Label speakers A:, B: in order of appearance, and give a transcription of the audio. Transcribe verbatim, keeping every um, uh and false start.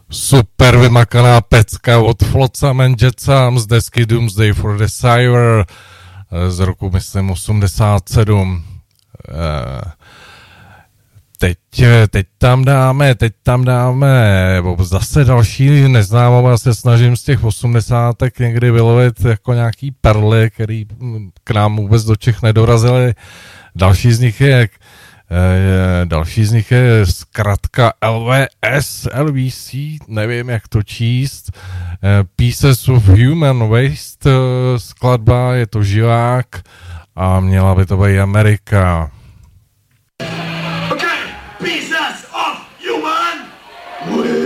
A: Super vymakaná pecka od Flotsam and Jetsam z desky Doomsday for the Cyber z roku, myslím, osmdesát sedm. Teď, teď tam dáme, teď tam dáme zase další neznámou, já se snažím z těch osmdesátek někdy vylovit jako nějaký perly, který k nám vůbec do Čech nedorazily. Další z nich je Další z nich je zkratka L V S, L V C, nevím, jak to číst. Pieces of Human Waste skladba, je to živák a měla by to být Amerika.
B: Okay, peace.